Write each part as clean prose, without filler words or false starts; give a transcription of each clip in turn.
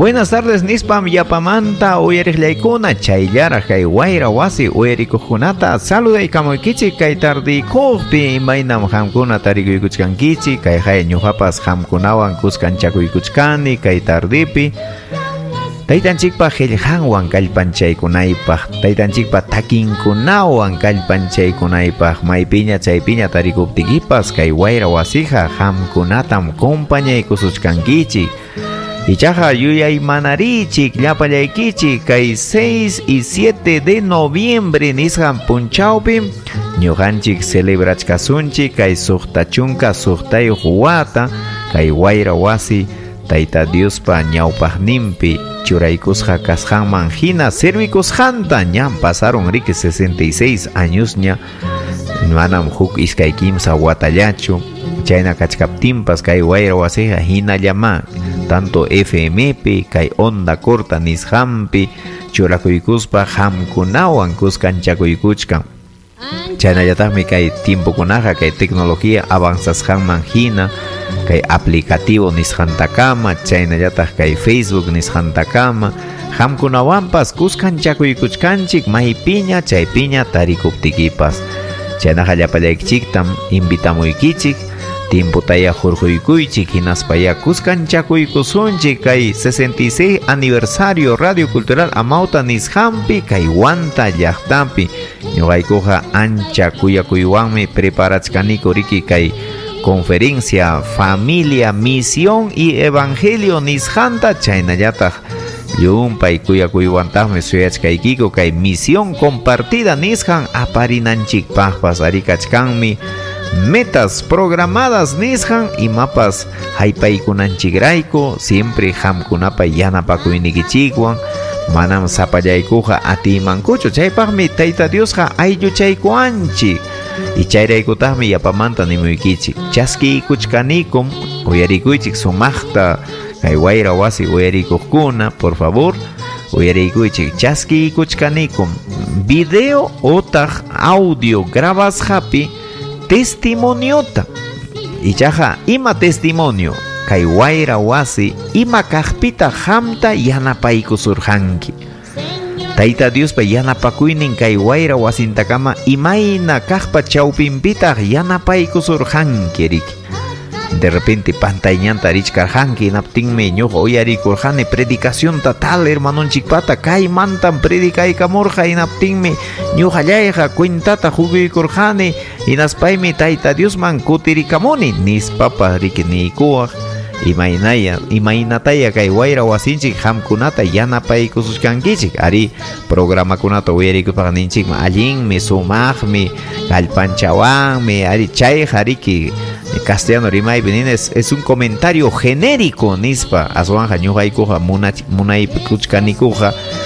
Buenas tardes nispam yapamanta uyariqllaykuna chayllara kay wayra wasi uyarikuqkunata saludaykamuykichin kay tardikuqpi imaynam hamkuna tarikuykuchkankichik kay hay ñuqapas hamkunawan kuskanchakuykuchkani kay tardipi taytanchikpa qillqanwan kallpanchaykunaypaq taytanchikpa takinkunawan kallpanchaykunaypaq maypiña chaypiña tarikuptikipas kay wayra wasiqa hamkunatam compañaykusuchkankichik Ichaja yuyay manarichik llapallaykichik kay 6 y 7 de noviembre nisqan punchawpi ñuqanchik celebrachkasunchik kay suqtachunka suqtayuq wata kay wayra wasi Tayta Diospa ñawpaqninpi churaykusqa kasqanman hina servikusqanta ñam pasaron riki 66 años ña manam huk iskay kimsa watallachu chayna kachkaptinpas kay wayra wasiqa hinallama tanto FMP kay onda corta nisqanpi churakuykuspa hamkunawan kuskanchakuykuchkan chaynallataqmi kay tiempokunaqa kay tecnología avanzasqanman hina kay aplicativo nisqantakama chaynallataq kay Facebook nisqantakama hamkunawanpas kuskanchakuykuchkanchik maypiña chaypiña tarikuptikipas chaynaqa llapallaykichiktam invitamuykichik tiempotaya hurquykuychik hinaspaya kuskanchakuykusunchik kay 66 aniversario Radio Cultural Amauta nisqanpi kay Wanta llaqtapi ñuqaykuqa ancha kuyakuywanmi preparachkaniku riki kay conferencia Familia, Misión y Evangelio nisqanta chaynallataq llumpay kuyakuywantajmi suyachkaykiku kay misión compartida nisqan aparinanchikpaqpas arikachkanmi metas programadas nisqan imapas haypaykunanchikrayku siempre hamkunapa yanapakuynikichikwan manam sapallaykuqa atimankuchu chaypaqmi Tayta Diosqa aylluchaykuanchik y chayraykutaqmi yapamanta nimuykichik chaskiykuchkanikum uyarikuychik sumaqta kay wayra wasi uyarikuqkuna por favor uyarikuychik chaskiykuchkanikum video otaq audio grabasqapi testimoniota ichaja ima testimonio kay wayra wasi ima kaqpita hamta yanapaykusurqanki Tayta Diospa yanapakuynin kay wayra wasintakama imayna kaqpa chawpinpitaq yanapaykusurqanki riki de repente pantayñanta richkarqanki naptinmi ñuqa uyarikurqani predicación tal hermanonchikpata kay mantan predikaykamurqa inaptinmi ñuqallayqa cuentata hukuykurqani hinaspaymi Tayta Diosman kutirikamuni nispapa riki niykuwaq imaynataya kay wayra wasinchik hamkunata yanapaykusuchkankichik ari programakunata uyarikupaqninchikmi allinmi sumaqmi kallpanchawanmi ari chayqa riki castellano rimaypi nina es un comentario genérico nispa aswanja ñuqaykuqa munaykuchkanikuqa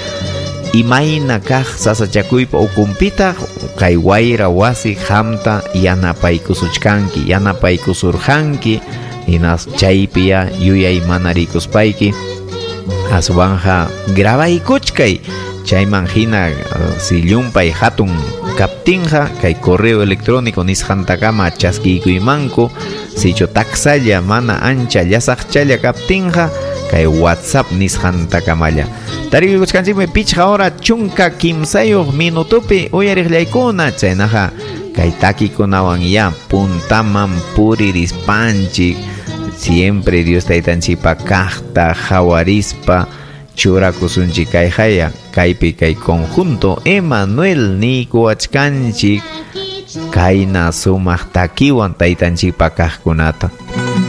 imayna kaq sasachakuypa ukumpita kay wayra wasi hamta yanapaykusuchkanki yanapaykusurqanki hinas chaypiya yuyay manarikuspayki aswanja grabaykuchkay chayman hina si llumpay hatun kaptinja kay correo electrónico nisqantakama chaskiykumanku sicho taksalla mana ancha llasaqchalla kaptinja kay WhatsApp nisqantakamalla tarikuchkanchikmi pichqa hora chunka kimsayuq minutupi uyariqllaykuna chaynaqa kay takikunawan ya puntaman puririspanchik siempre Dios taytanchikpa kaqta hawarispa churakusunchik kay haya kaypi kay conjunto Emmanuel nikuachkanchik kayna sumaq takiwan taytanchikpa kaqkunata